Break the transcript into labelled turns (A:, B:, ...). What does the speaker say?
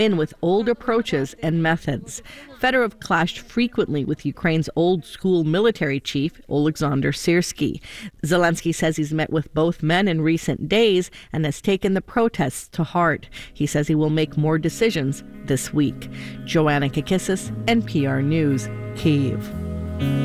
A: in with old approaches and methods. Fedorov clashed frequently with Ukraine's old-school military chief, Oleksandr Syrskyi. Zelensky says he's met with both men in recent days and has taken the protests to heart. He says he will make more decisions this week. Joanna Kakissis, NPR News, Kyiv.